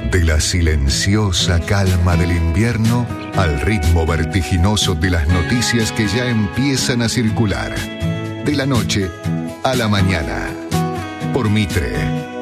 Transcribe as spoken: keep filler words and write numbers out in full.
De la silenciosa calma del invierno al ritmo vertiginoso de las noticias que ya empiezan a circular. De la noche a la mañana. Por Mitre.